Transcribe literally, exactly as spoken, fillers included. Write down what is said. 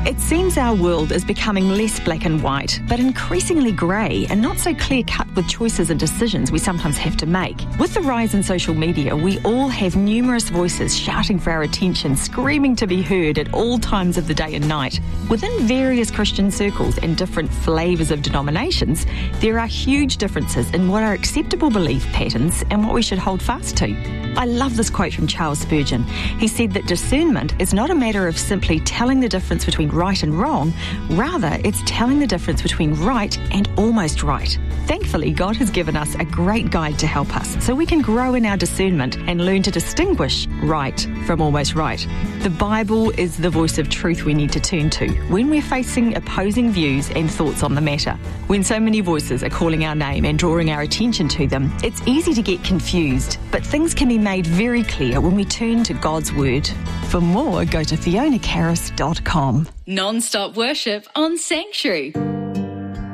It seems our world is becoming less black and white, but increasingly grey and not so clear-cut with choices and decisions we sometimes have to make. With the rise in social media, we all have numerous voices shouting for our attention, screaming to be heard at all times of the day and night. Within various Christian circles and different flavours of denominations, there are huge differences in what are acceptable belief patterns and what we should hold fast to. I love this quote from Charles Spurgeon. He said that discernment is not a matter of simply telling the difference between right and wrong, rather it's telling the difference between right and almost right. Thankfully, God has given us a great guide to help us so we can grow in our discernment and learn to distinguish right from almost right. The Bible is the voice of truth we need to turn to when we're facing opposing views and thoughts on the matter. When so many voices are calling our name and drawing our attention to them, it's easy to get confused, but things can be made very clear when we turn to God's Word. For more, go to fiona carris dot com. Non-stop worship on Sanctuary.